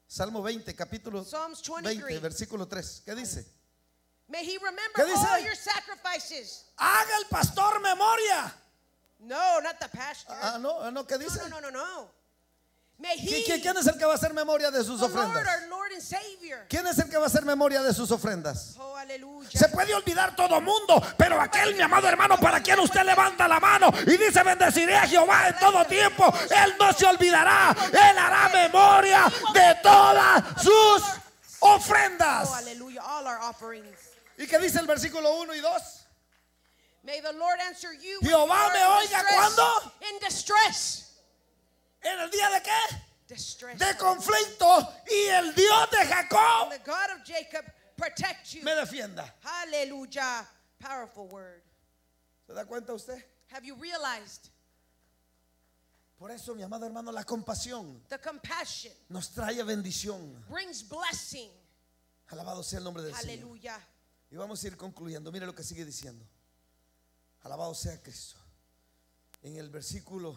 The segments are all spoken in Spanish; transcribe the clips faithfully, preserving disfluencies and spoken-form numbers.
Salmo veinte, capítulo Psalms veinte, twenty-three. versículo tres. ¿Qué dice? May he remember ¿Qué dice? all your sacrifices. Haga el pastor memoria. No, not the pastor. Ah, no, no, ¿qué dice? No, no, no, no, no. May he, ¿Qui- ¿Quién es el que va a hacer memoria de sus the Lord, ofrendas? our Lord and Savior. ¿Quién es el que va a hacer memoria de sus ofrendas? Oh, aleluya. Se puede olvidar todo mundo, pero aquel, mi amado hermano, para quien usted levanta la mano y dice bendeciré a Jehová en todo tiempo, Él no se olvidará, Él hará memoria de todas sus Oh, ofrendas. hallelujah. All our offerings. ¿Y qué dice el versículo uno y dos? May the Lord answer you when Jehová you me are in oiga, distress. ¿cuándo? In distress. ¿En el día de qué? Distress. De conflicto, y el Dios de Jacob And the God of Jacob protect you. me defienda. Hallelujah. Powerful word. ¿Se da cuenta usted? Have you realized Por eso, mi amado hermano, la compasión the compassion nos trae bendición. brings blessing? Alabado sea el nombre del Señor. Hallelujah. Y vamos a ir concluyendo. Mire lo que sigue diciendo. Alabado sea Cristo. En el versículo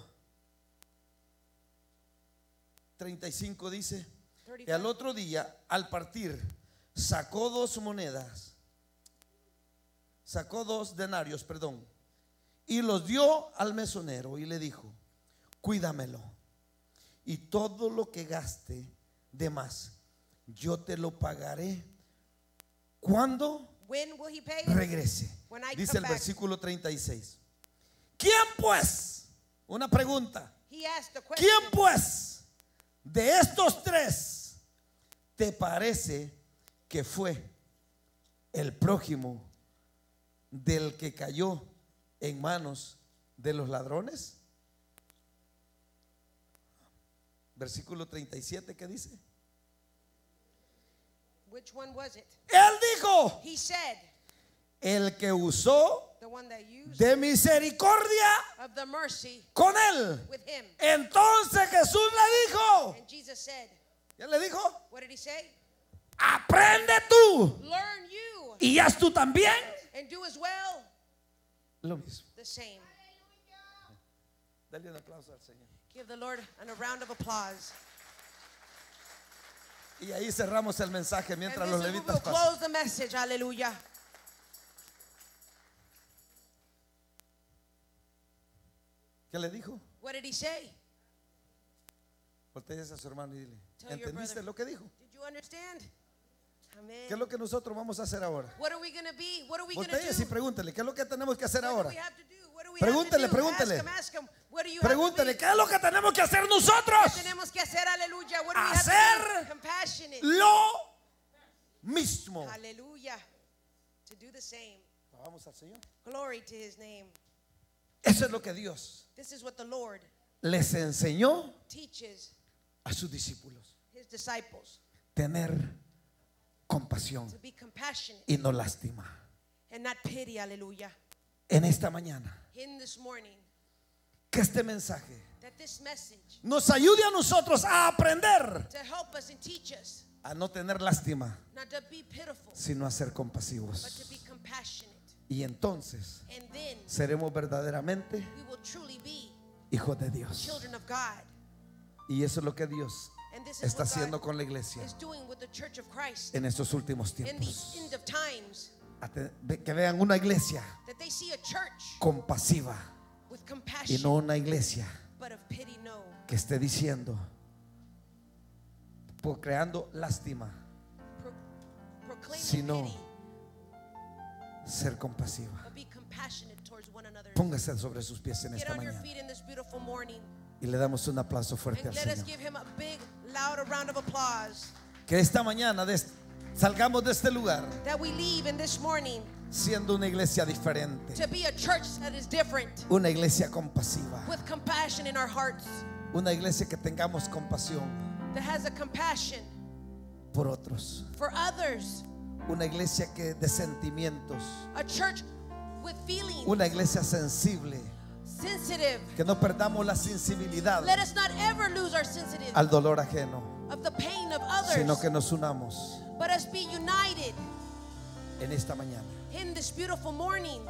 treinta y cinco dice: y al otro día, al partir, sacó dos monedas, sacó dos denarios, perdón, y los dio al mesonero y le dijo: cuídamelo, y todo lo que gaste de más, yo te lo pagaré cuando When will he pay? regrese. When I Dice come el back. versículo treinta y seis. ¿Quién pues? Una pregunta. He asked the question. ¿Quién pues de estos tres te parece que fue el prójimo del que cayó en manos de los ladrones? Versículo treinta y siete, ¿qué dice? Which one was it? Él dijo: He said, el que usó the one that used de misericordia of the mercy con él. with him. Entonces Jesús le dijo, And Jesus said, ¿qué le dijo? what did he say? Aprende tú Learn you y haz tú también and do as well lo mismo. the same. Dale un aplauso al Señor. Give the Lord a round of applause. Y ahí cerramos el mensaje mientras And los this is where levitas we'll pasan. close the message. Hallelujah. ¿Qué le dijo? What did he say? Voltea a su hermano y dile: Tell your ¿entendiste brother. lo que dijo? Did you understand? Amen. ¿Qué es lo que nosotros vamos a hacer ahora? What are we going to be? What are we going to Voltea do? y pregúntele: ¿qué es lo que tenemos que hacer What do ahora? we have to do? What do we Pregúntele, have to do? pregúntele. Ask him, ask him. What do you have to Pregúntele: be? ¿qué es lo que tenemos que hacer ¿Qué nosotros? tenemos que hacer? Aleluya. What do we have to Hacer be? Compassionate. Lo mismo. Hallelujah. To do the same. Vamos al Señor. Glory to his name. Eso es lo que Dios This is what the Lord les enseñó teaches a sus discípulos: his disciples tener compasión to be compassionate y no lástima. and not pity. Hallelujah. En esta mañana, In this morning, que este mensaje that this message nos ayude a nosotros a aprender to help us and teach us a no tener lástima, not to be pitiful, sino a ser but to compasivos. be compassionate. Y entonces And then seremos verdaderamente we will truly be hijos de Dios. children of God. Y eso es lo que Dios And this is está what haciendo God con la iglesia is doing with the church of Christ en estos últimos in tiempos. these end of times. A te- Que vean una iglesia That they see a church compasiva with y compassion, no una iglesia but of pity, no. que esté diciendo, por creando lástima, Pro- proclaiming Sino pity, ser compasiva. but be compassionate towards one another. Póngase sobre sus pies en Get esta on your mañana feet in this beautiful morning y le damos un aplauso fuerte and al let us Señor. give him a big, loud round of applause. Que esta mañana de est- salgamos de este lugar That we leave in this morning siendo una iglesia diferente, to be a church that is different, una iglesia compasiva, with compassion in our hearts, una iglesia que tengamos compasión that has a compassion por otros, for others, una iglesia que de sentimientos, a church with feelings, una iglesia sensible, sensitive. que no perdamos la sensibilidad Let us not ever lose our sensitivity al dolor ajeno, of the pain of others, sino que nos unamos but us be united en esta mañana. in this beautiful morning.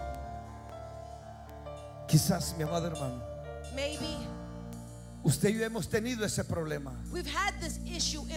Quizás, mi amado hermano, Maybe usted y yo hemos tenido ese problema. we've had this issue in